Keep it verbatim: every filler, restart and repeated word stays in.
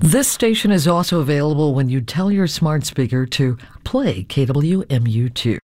This station is also available when you tell your smart speaker to play K W M U two.